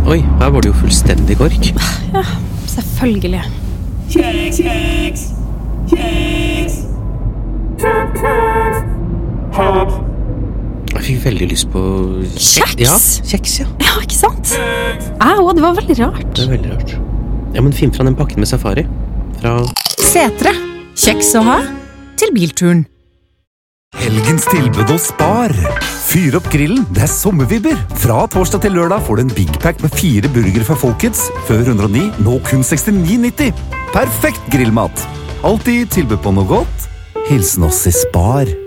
Oi, her var det jo fullstendig kork. Ja, selvfølgelig. Kjeks! Jeg fikk veldig lyst på Kjeks? Ja, kjeks, ja. Ja, ikke sant? Det var veldig rart. Det er veldig rart. Ja, men finn fra den pakken med safari. Fra Setre. Kjeks å ha til bilturen. Helgens tilbud hos Spar. Fyr opp grillen, det er sommervibber. Fra torsdag til lørdag får du en Big Pack med 4 burgere fra Folkets. Før 109, nå kun 69,90. Perfekt grillmat. Alltid tilbud på noe godt. Hilsen oss i Spar.